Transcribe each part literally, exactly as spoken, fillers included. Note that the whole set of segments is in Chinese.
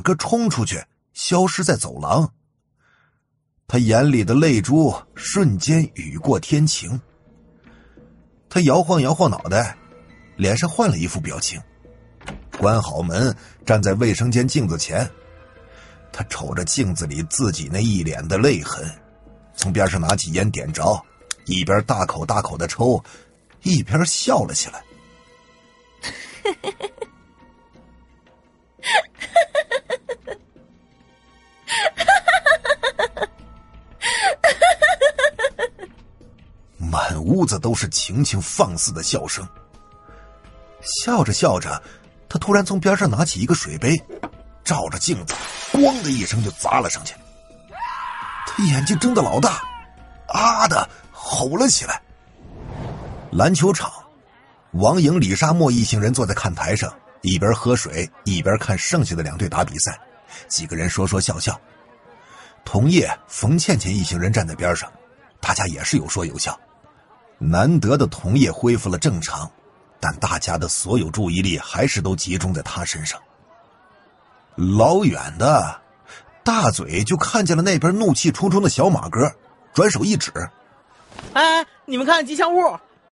哥冲出去，消失在走廊。他眼里的泪珠瞬间雨过天晴。他摇晃摇晃脑袋，脸上换了一副表情，关好门，站在卫生间镜子前。他瞅着镜子里自己那一脸的泪痕，从边上拿起烟点着，一边大口大口的抽，一边笑了起来。满屋子都是晴晴放肆的笑声。笑着笑着，他突然从边上拿起一个水杯，照着镜子咣的一声就砸了上去。他眼睛睁得老大，啊的吼了起来。篮球场，王莹、李沙漠一行人坐在看台上，一边喝水一边看剩下的两队打比赛，几个人说说笑笑。童烨、冯倩倩一行人站在边上，大家也是有说有笑。难得的童烨恢复了正常，但大家的所有注意力还是都集中在他身上。老远的大嘴就看见了那边怒气冲冲的小马哥，转手一指： 哎，你们看吉祥物！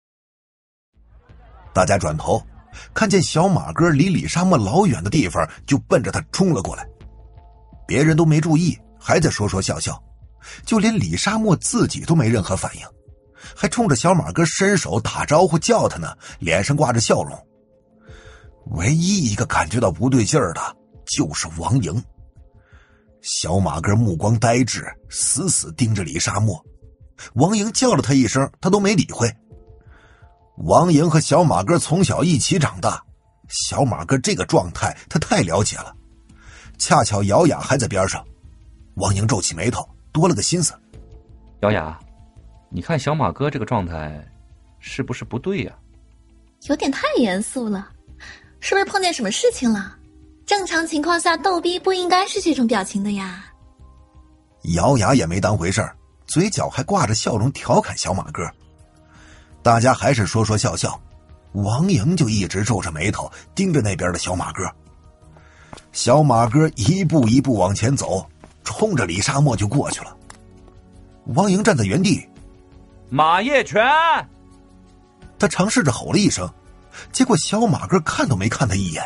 大家转头看见小马哥离李沙漠老远的地方就奔着他冲了过来。别人都没注意，还在说说笑笑，就连李沙漠自己都没任何反应，还冲着小马哥伸手打招呼叫他呢，脸上挂着笑容。唯一一个感觉到不对劲儿的就是王莹。小马哥目光呆滞，死死盯着李沙漠。王莹叫了他一声，他都没理会。王莹和小马哥从小一起长大，小马哥这个状态他太了解了。恰巧姚雅还在边上，王莹皱起眉头，多了个心思。 姚雅，你看小马哥这个状态是不是不对呀？ 有点太严肃了，是不是碰见什么事情了？正常情况下逗逼不应该是这种表情的呀。 姚雅也没当回事儿，嘴角还挂着笑容调侃小马哥。大家还是说说笑笑，王莹就一直皱着眉头盯着那边的小马哥。小马哥一步一步往前走，冲着李沙漠就过去了。王莹站在原地， 马业全！ 他尝试着吼了一声，结果小马哥看都没看他一眼。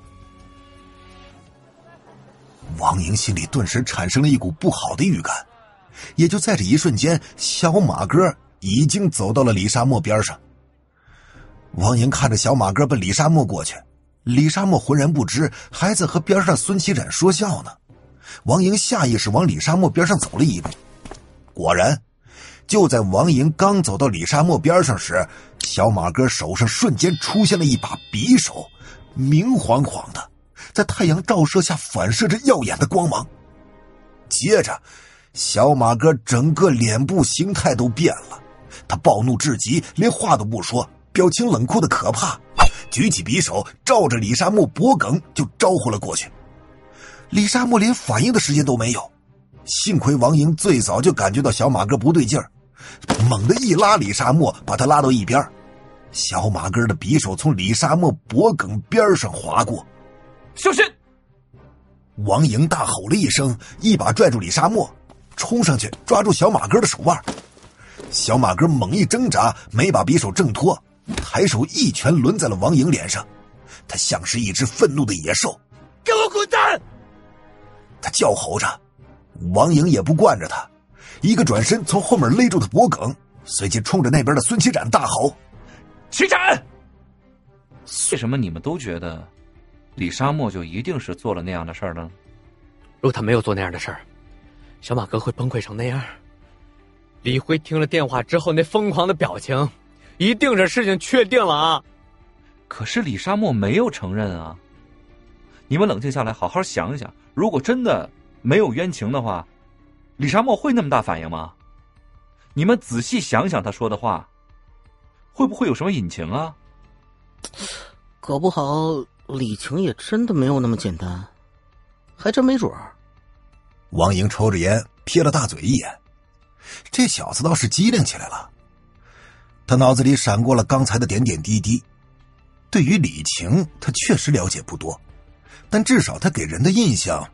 王莹心里顿时产生了一股不好的预感，也就在这一瞬间，小马哥已经走到了李沙漠边上。王莹看着小马哥奔李沙漠过去，李沙漠浑然不知，还在和边上孙启展说笑呢。王莹下意识往李沙漠边上走了一步，果然就在王莹刚走到李沙漠边上时，小马哥手上瞬间出现了一把匕首，明晃晃的在太阳照射下反射着耀眼的光芒。接着小马哥整个脸部形态都变了，他暴怒至极，连话都不说，表情冷酷的可怕，举起匕首照着李沙漠脖颈就招呼了过去。李沙漠连反应的时间都没有，幸亏王莹最早就感觉到小马哥不对劲儿，猛地一拉李沙漠，把他拉到一边。小马哥的匕首从李沙漠脖颈边上划过。 小心！ 王莹大吼了一声，一把拽住李沙漠，冲上去抓住小马哥的手腕。小马哥猛一挣扎，没把匕首挣脱，抬手一拳抡在了王莹脸上。他像是一只愤怒的野兽， 给我滚蛋！ 他叫吼着。王莹也不惯着他，一个转身从后面勒住他脖颈，随即冲着那边的孙启展大吼： 启展！为什么你们都觉得李沙漠就一定是做了那样的事儿呢？ 如果他没有做那样的事儿，小马哥会崩溃成那样？李辉听了电话之后那疯狂的表情，一定是事情确定了啊！ 可是李沙漠没有承认啊！你们冷静下来好好想一想，如果真的没有冤情的话，李沙漠会那么大反应吗？你们仔细想想他说的话，会不会有什么隐情啊？ 搞不好李晴也真的没有那么简单，还真没准儿。 王莹抽着烟，瞥了大嘴一眼，这小子倒是机灵起来了。他脑子里闪过了刚才的点点滴滴。对于李晴，他确实了解不多，但至少他给人的印象